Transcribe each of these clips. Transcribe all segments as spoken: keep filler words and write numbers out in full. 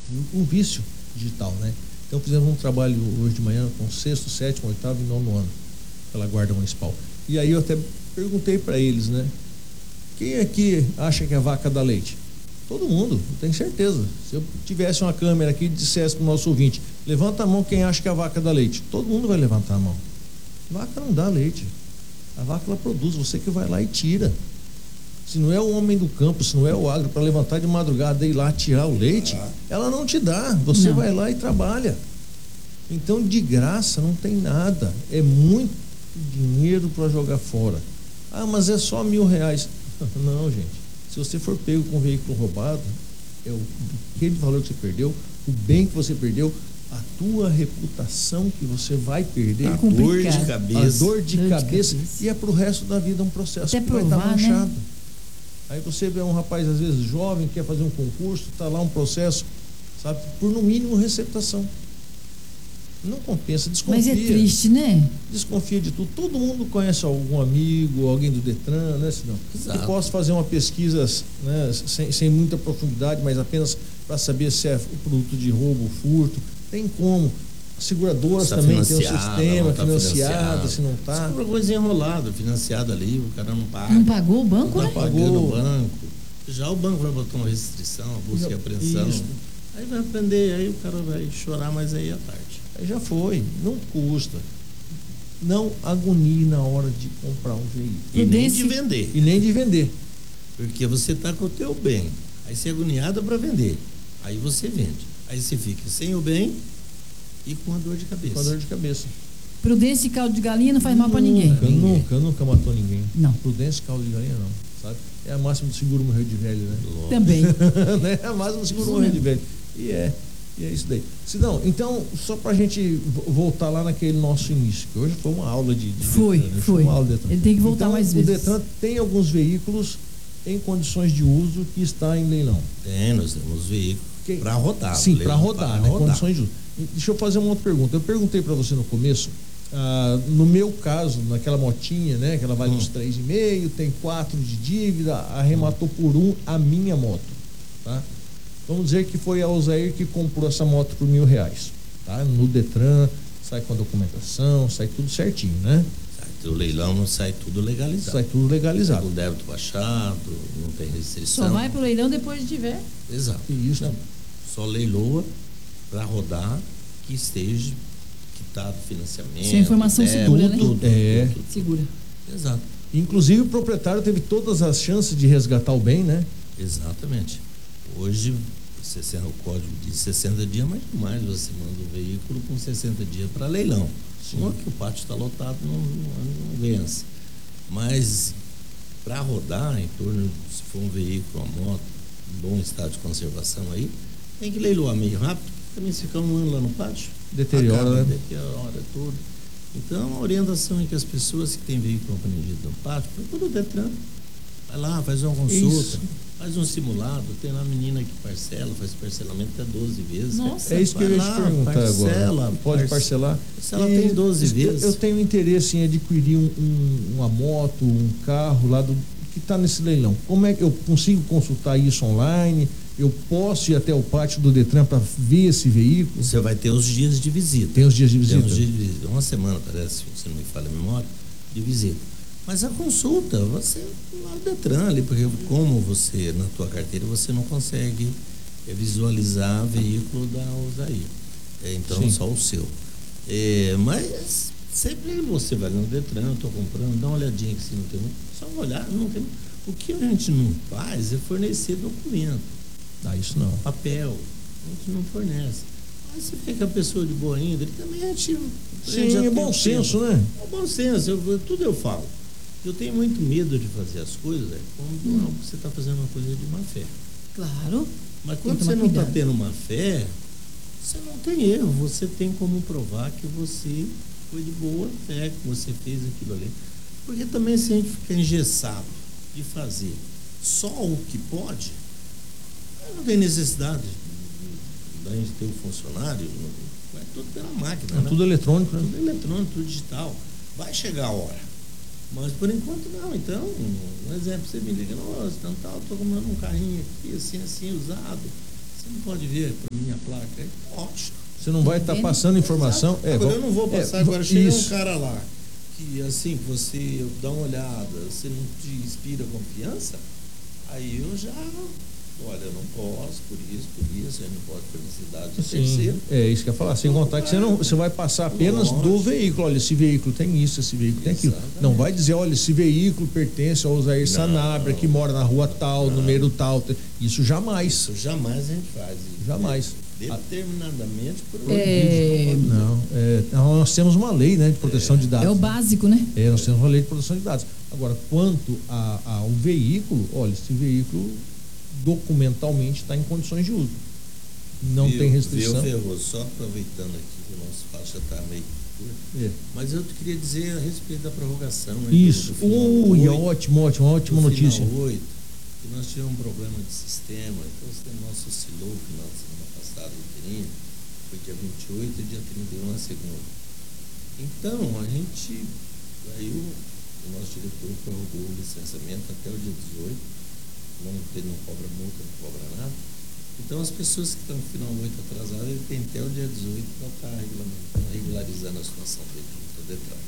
um vício digital, né? Então fizemos um trabalho hoje de manhã com sexto, sétimo, oitavo e nono ano pela Guarda Municipal. E aí eu até perguntei para eles, né? Quem aqui acha que é vaca dá leite? Todo mundo, eu tenho certeza. Se eu tivesse uma câmera aqui e dissesse para o nosso ouvinte, levanta a mão quem acha que a vaca dá leite. Todo mundo vai levantar a mão. A vaca não dá leite. A vaca ela produz, você que vai lá e tira. Se não é o homem do campo, se não é o agro para levantar de madrugada e ir lá tirar o leite, ah. ela não te dá. Você não. vai lá e trabalha. Então, de graça não tem nada. É muito dinheiro para jogar fora. Ah, mas é só mil reais. Não, gente. Se você for pego com um veículo roubado, é o aquele valor que você perdeu, o bem que você perdeu, a tua reputação que você vai perder, a dor de cabeça, a dor de, dor cabeça, de cabeça, e é pro resto da vida um processo Até que provar, vai estar manchado. Né? Aí você vê um rapaz às vezes jovem, quer fazer um concurso, tá lá um processo, sabe, por no mínimo receptação. Não compensa, desconfia. Mas é triste, né? Desconfia de tudo. Todo mundo conhece algum amigo, alguém do Detran, né? Senão, eu posso fazer uma pesquisa, né, sem, sem muita profundidade, mas apenas para saber se é produto de roubo, furto. Tem como. Seguradoras também tem um sistema tá financiado, se não está. Uma coisa enrolada, financiado ali, o cara não paga. Não pagou o banco, não né? Não pagou o banco. Já o banco vai botar uma restrição, a busca e apreensão. Isso. Aí vai aprender, aí o cara vai chorar, mas aí é tarde. Aí já foi, não custa. Não agonie na hora de comprar um veículo. E, e nem de vender. E nem de vender. Porque você está com o teu bem. Aí você é agoniado para vender. Aí você vende. Aí você fica sem o bem e com a dor de cabeça. Com a dor de cabeça. Prudência e caldo de galinha não faz mal para ninguém. Nunca, nunca, nunca matou ninguém. Não. Prudência e caldo de galinha não, sabe? É a máxima do seguro morrer de velho, né? Logo. Também. né? É a máxima do seguro morrer de velho. E é. E é isso daí. Sidão, então, só pra gente voltar lá naquele nosso início, que hoje foi uma aula de, de Foi, Detran, né? foi. foi uma aula de Detran. Ele tem que voltar então, mais o vezes. O Detran tem alguns veículos em condições de uso que está em leilão. Tem, nós temos veículos para rodar. Sim, para rodar, pra né? rodar. Condições de uso. Deixa eu fazer uma outra pergunta. Eu perguntei para você no começo, ah, no meu caso, naquela motinha, né? Que ela vale uns três e meio, tem quatro de dívida, arrematou por um a minha moto, tá? Vamos dizer que foi a Osair que comprou essa moto por mil reais, tá? No Detran, sai com a documentação, sai tudo certinho, né? O leilão não sai tudo legalizado. Sai tudo legalizado. O débito baixado, não tem restrição. Só vai pro leilão depois de tiver. Exato. Isso. Não, só leiloa para rodar que esteja quitado financiamento. Sem informação débito, segura, né? Tudo, é. tudo, tudo. Segura. Exato. Inclusive o proprietário teve todas as chances de resgatar o bem, né? Exatamente. Hoje, sessenta, o código diz sessenta dias, mas mais você manda o veículo com sessenta dias para leilão. Não é que o pátio está lotado, não, não, não vence. Mas para rodar, em torno, se for um veículo, uma moto, em bom estado de conservação aí, tem que leiloar meio rápido, também se ficar um ano lá no pátio, deteriora, né? Deteriora tudo. Então, a orientação é que as pessoas que têm veículo apreendido no pátio, procura o Detran, vai lá, faz uma consulta. Isso. Faz um simulado, tem lá a menina que parcela, faz parcelamento até doze vezes. Nossa, é isso que eu ia te perguntar parcela, agora. Pode parcelar? Parcela tem doze vezes. Eu tenho interesse em adquirir um, um, uma moto, um carro lá do que está nesse leilão. Como é que eu consigo consultar isso online? Eu posso ir até o pátio do Detran para ver esse veículo? Você vai ter os dias de visita. Tem os dias de visita? Tem os dias de visita. Uma semana, parece, se não me falha a memória, de visita. Mas a consulta, você lá no Detran ali, porque como você, na tua carteira, você não consegue é, visualizar veículo da Osair. É, então, Sim. só o seu. É, mas sempre você vai no Detran, eu estou comprando, dá uma olhadinha que se não tem. Só olhar, não tem. O que a gente não faz é fornecer documento. Ah, isso não. Papel. A gente não fornece. Mas se vê que a pessoa de boa índole, também é ativo. Sim, é bom senso, né? É bom senso, eu, tudo eu falo. Eu tenho muito medo de fazer as coisas, é quando hum. você está fazendo uma coisa de má fé. Claro. Mas quando você não está tendo má fé, você não tem erro. Você tem como provar que você foi de boa fé, que você fez aquilo ali. Porque também se a gente ficar engessado de fazer só o que pode, não tem necessidade da gente ter um funcionário, vai tudo pela máquina. É, né? Tudo eletrônico, né? Tudo eletrônico, tudo digital. Vai chegar a hora. Mas por enquanto não. Então, um exemplo, você me liga, nossa, então tal, estou comprando um carrinho aqui, assim, assim, usado. Você não pode ver para minha placa. É ótimo. Você não vai estar tá passando informação. É, agora, eu não vou passar, é, agora chega isso. um cara lá, que assim, você dá uma olhada, você não te inspira confiança, aí eu já, olha, eu não posso, por isso, por isso, eu não posso por necessidade de terceiro. É isso que eu ia falar, sem contar que você, não, você vai passar apenas Lógico. do veículo. Olha, esse veículo tem isso, esse veículo tem aquilo. Exatamente. Não vai dizer, olha, esse veículo pertence ao Osair Sanabria, que mora na rua tal, não. número tal. Isso jamais. Isso jamais a gente faz. Isso. Jamais. Determinadamente por é... Não, é, nós temos uma lei, né, de proteção é. de dados. É o básico, né? É, nós temos uma lei de proteção de dados. Agora, quanto a, ao veículo, olha, esse veículo documentalmente está em condições de uso. Não viu, tem restrição. Viu, Ferroso, só aproveitando aqui que o nosso faixa está meio curto, é. mas eu queria dizer a respeito da prorrogação. Isso, ui, uh, ótimo, ótimo, ótima notícia. oito, que nós tivemos um problema de sistema, então o sistema nosso oscilou no final de semana passada, interino, foi dia vinte e oito e dia trinta e um na segunda. Então, a gente, aí o, o nosso diretor prorrogou o licenciamento até o dia dezoito, não, ele não cobra multa, não cobra nada. Então, as pessoas que estão no final oito atrasadas, ele tem até o dia dezoito para estar regularizando a situação dele junto ao Detran.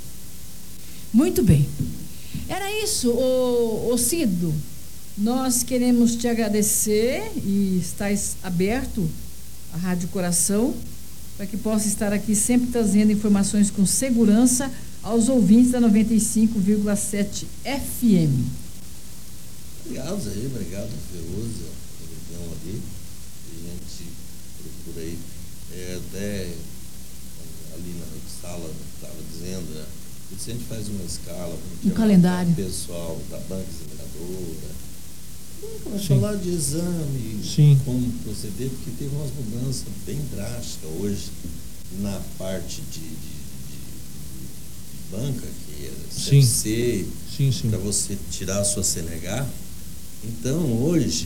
Muito bem. Era isso, ô, ô Cido. Nós queremos te agradecer e estás aberto à Rádio Coração para que possa estar aqui sempre trazendo informações com segurança aos ouvintes da noventa e cinco vírgula sete F M. Obrigado, Zé, obrigado, Veloso, obrigado ali. A gente procura aí, é, até ali na sala, estava dizendo, né? Se a gente faz uma escala, um calendário, o pessoal da banca examinadora, vamos falar de exame, Sim. como proceder, porque teve umas mudanças bem drásticas hoje na parte de, de, de, de banca, que é C F C, para você tirar a sua C N H. Então, hoje,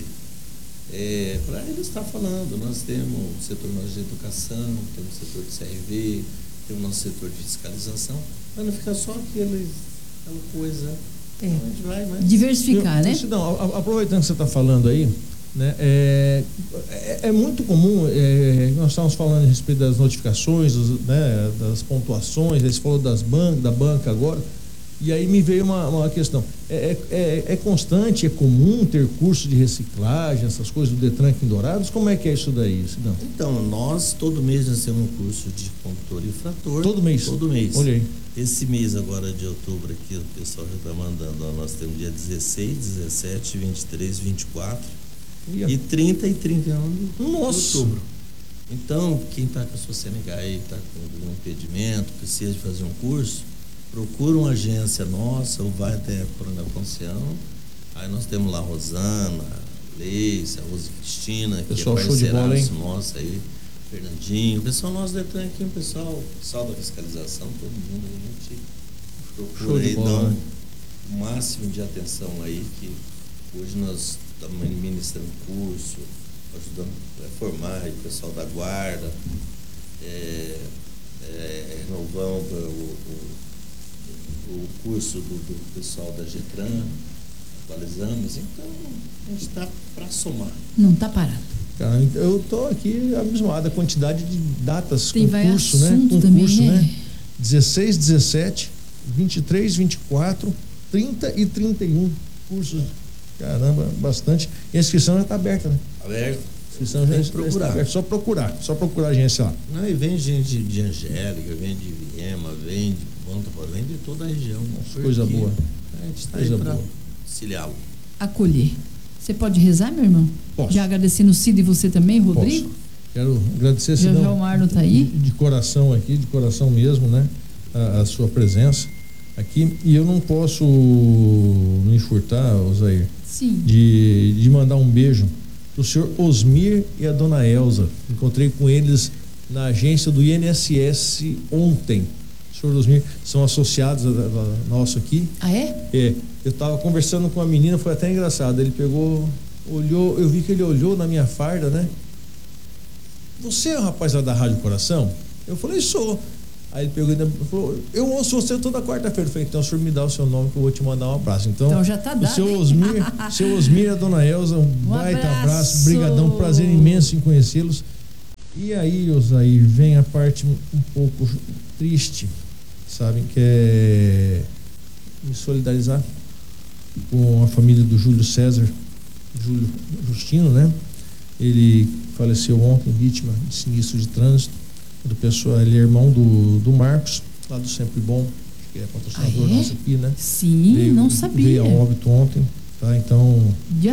é, para ele estar falando, nós temos o setor nosso de educação, temos o setor de C R V, temos o nosso setor de fiscalização, para não ficar só aquele, aquela coisa... É. Então, a gente vai, mas... Diversificar, eu, né? Não, aproveitando que você está falando aí, né, é, é, é muito comum, é, nós estávamos falando a respeito das notificações, né, das pontuações, você falou das ban da banca agora, e aí me veio uma, uma questão, é, é, é constante, é comum ter curso de reciclagem, essas coisas do Detran aqui em Dourados? Como é que é isso daí? Não? Então, nós todo mês nós temos um curso de condutor e infrator. Todo mês? Todo mês. Olhei. Esse mês agora de outubro aqui, o pessoal já está mandando, ó, nós temos dia dezesseis, dezessete, vinte e três, vinte e quatro e, e trinta e trinta e um de Nossa. outubro. Então, quem está com a sua C N H aí, está com algum impedimento, precisa de fazer um curso, procura uma agência nossa ou vai até a Coronel Ponciano. Aí nós temos lá a Rosana, a Leice, a Rosa Cristina, pessoal que é show de bola, hein? Nossa aí, Fernandinho, o pessoal nosso Detran aqui, o pessoal, o pessoal da fiscalização, todo mundo, a gente procura aí dar o máximo de atenção aí, que hoje nós estamos ministrando curso, ajudando a formar aí o pessoal da guarda, é, é, renovamos o, o, o curso do, do pessoal da Getran, atualizamos, então a gente está para somar. Não está parado. Cara, eu estou aqui abismado, a quantidade de datas tem com curso, né? Com também, curso, né? né? dezesseis, dezessete, vinte e três, vinte e quatro, trinta e trinta e um cursos. Caramba, bastante. E a inscrição já está aberta, né? Aberta. A inscrição já está aberta. Só procurar, só procurar a agência lá. Não, e vem gente de Angélica, vem de Viema, vem de Ponta, vem de toda a região. Nossa, coisa boa. A gente está aí para auxiliá-lo. Acolher. Você pode rezar, meu irmão? Posso. Já agradecendo o Cid e você também, Rodrigo? Posso. Quero agradecer, já, já o Marlon tá aí. De, de coração aqui, de coração mesmo, né? A, a sua presença aqui. E eu não posso me furtar, Osair, Sim. De, de mandar um beijo pro senhor Osmir e a dona Elza. Encontrei com eles na agência do I N S S ontem. O senhor Osmir são associados a, a, nosso aqui. Ah, é? É. Eu estava conversando com a menina, foi até engraçado. Ele pegou, olhou, eu vi que ele olhou na minha farda, né? Você é o rapaz lá da Rádio Coração? Eu falei, sou. Aí ele pegou e falou, eu ouço você toda quarta-feira. Eu falei, então o senhor me dá o seu nome que eu vou te mandar um abraço. Então, então já tá dado, o seu Osmir, seu Osmir e a dona Elza, um, um baita abraço. abraço, brigadão, prazer imenso em conhecê-los. E aí, Osair, vem a parte um pouco triste, sabem, que é me solidarizar com a família do Júlio César, Júlio Justino, né? Ele faleceu ontem, vítima de sinistro de trânsito. Do pessoal, ele é irmão do, do Marcos, lá do Sempre Bom, que é patrocinador ah, é? nosso aqui, né? Sim, veio, não sabia. Veio a óbito ontem, tá? Então, Dia